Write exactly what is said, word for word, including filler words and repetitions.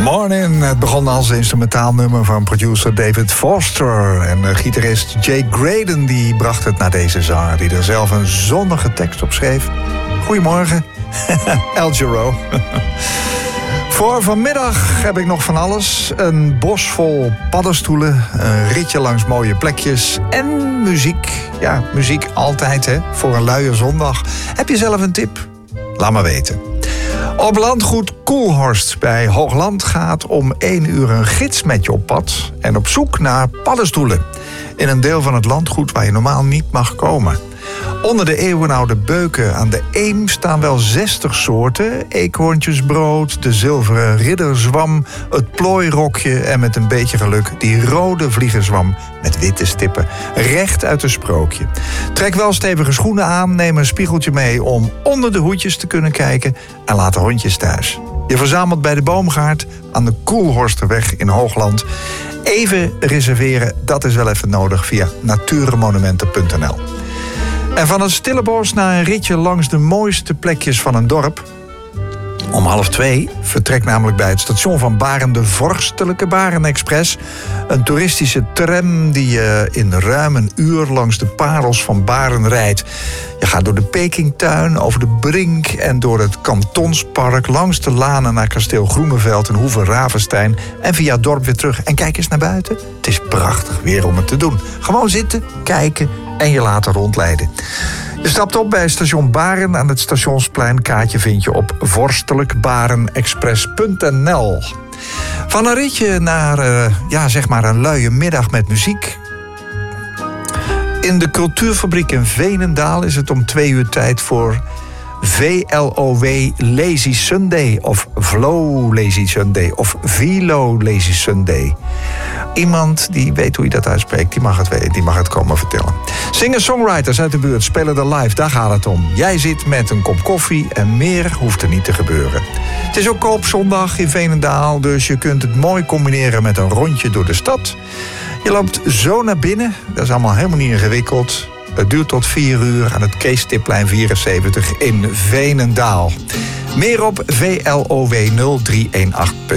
Morning. Het begon als instrumentaal nummer van producer David Foster. En uh, gitarist Jay Graydon die bracht het naar deze zanger, die er zelf een zonnige tekst op schreef. Goedemorgen, El Giro. Voor vanmiddag heb ik nog van alles. Een bos vol paddenstoelen, een ritje langs mooie plekjes en muziek. Ja, muziek altijd, hè, voor een luie zondag. Heb je zelf een tip? Laat maar weten. Op landgoed Koelhorst bij Hoogland gaat om één uur een gids met je op pad en op zoek naar paddenstoelen. In een deel van het landgoed waar je normaal niet mag komen. Onder de eeuwenoude beuken aan de Eem staan wel zestig soorten. Eekhoorntjesbrood, de zilveren ridderzwam, het plooirokje en met een beetje geluk die rode vliegenzwam met witte stippen. Recht uit een sprookje. Trek wel stevige schoenen aan, neem een spiegeltje mee om onder de hoedjes te kunnen kijken en laat de hondjes thuis. Je verzamelt bij de boomgaard aan de Koelhorsterweg in Hoogland. Even reserveren, dat is wel even nodig via natuurmonumenten punt n l. En van het stille bos naar een ritje langs de mooiste plekjes van een dorp. Om half twee vertrekt namelijk bij het station van Baren de Vorstelijke Baren Express. Een toeristische tram die je in ruim een uur langs de parels van Baren rijdt. Je gaat door de Pekingtuin, over de Brink en door het Kantonspark, langs de lanen naar kasteel Groeneveld en Hoeve Ravenstein en via het dorp weer terug. En kijk eens naar buiten. Het is prachtig weer om het te doen. Gewoon zitten, kijken en je laten rondleiden. Je stapt op bij station Baren aan het Stationsplein. Kaartje vind je op vorstelijk baren express punt n l. Van een ritje naar uh, ja, zeg maar een luie middag met muziek. In de Cultuurfabriek in Veenendaal is het om twee uur tijd voor V L O W Lazy Sunday of Flow Lazy Sunday of Velo Lazy Sunday. Iemand die weet hoe je dat uitspreekt, die mag het weten, die mag het komen vertellen. Singer-songwriters uit de buurt spelen er live, daar gaat het om. Jij zit met een kop koffie en meer hoeft er niet te gebeuren. Het is ook koopzondag in Veenendaal, dus je kunt het mooi combineren met een rondje door de stad. Je loopt zo naar binnen, dat is allemaal helemaal niet ingewikkeld. Het duurt tot vier uur aan het Kees-Stiplijn vierenzeventig in Veenendaal. Meer op V L O W nul drie een acht punt n l.